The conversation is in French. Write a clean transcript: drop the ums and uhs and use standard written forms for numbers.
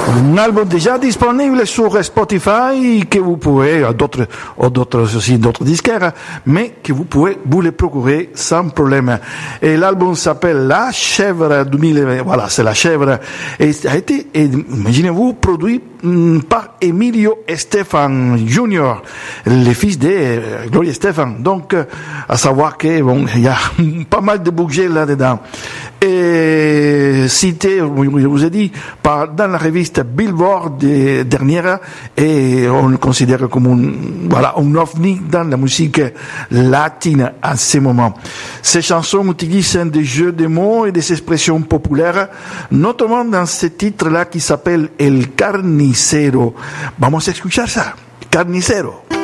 Un album déjà disponible sur Spotify que vous pouvez, d'autres disquaires, mais que vous pouvez vous les procurer sans problème. Et l'album s'appelle La Chèvre 2020. Voilà, c'est La Chèvre. Et ça a été, imaginez-vous, produit par Emilio Estefan Jr., le fils de Gloria Estefan. Donc, à savoir que bon, il y a pas mal de budget là-dedans. Et cité, je vous ai dit, dans la revue Billboard dernière, et on le considère comme un ovni dans la musique latine à ce moment. Ces chansons utilisent des jeux de mots et des expressions populaires, notamment dans ce titre-là qui s'appelle El Carnicero. Vamos a escuchar ça. Carnicero.